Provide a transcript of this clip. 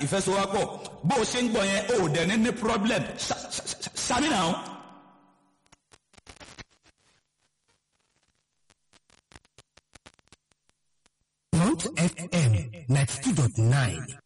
ìfẹsowápọ̀ bó o ṣe ń gbọ́ yẹn o ò dẹ̀ ní problem sami náà. Mount FM 92.9